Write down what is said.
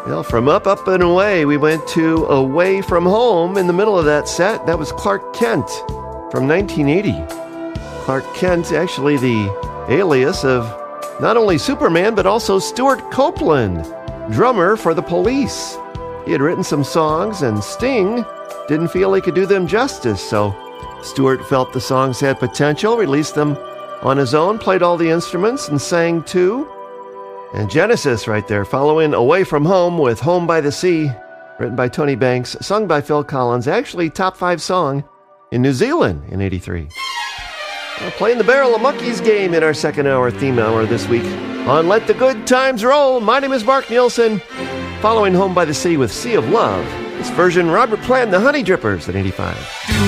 Well, from Up, and Away, we went to Away from Home in the middle of that set. That was Clark Kent from 1980. Clark Kent, actually the alias of not only Superman, but also Stuart Copeland, drummer for the Police. He had written some songs, and Sting didn't feel he could do them justice, so Stuart felt the songs had potential, released them on his own, played all the instruments, and sang too. And Genesis right there, following Away from Home with Home by the Sea, written by Tony Banks, sung by Phil Collins, actually top 5 song in New Zealand in 83. Playing the Barrel of Monkeys game in our second hour theme hour this week on Let the Good Times Roll. My name is Mark Nielsen, following Home by the Sea with Sea of Love. This version, Robert Plant and the Honey Drippers at 85.